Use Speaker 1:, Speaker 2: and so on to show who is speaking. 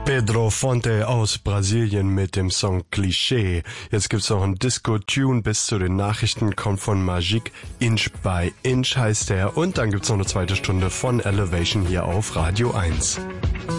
Speaker 1: Pedro Fonte aus Brasilien mit dem Song Cliché. Jetzt gibt's noch einen Disco-Tune bis zu den Nachrichten, kommt von Magique, Inch by Inch heißt der. Und dann gibt's noch eine zweite Stunde von Elevation hier auf Radio 1.